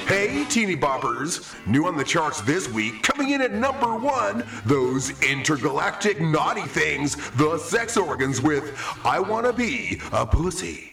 Hey, teeny boppers! New on the charts this week, coming in at number 1, those intergalactic naughty things, the Sex Organs with I Wanna Be a Pussy.